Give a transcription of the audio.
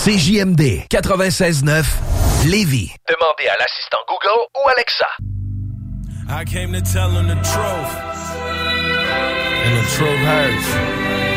CJMD 96.9 Lévis. Demandez à l'assistant Google ou Alexa. I came to tell him the truth. And the truth hurts.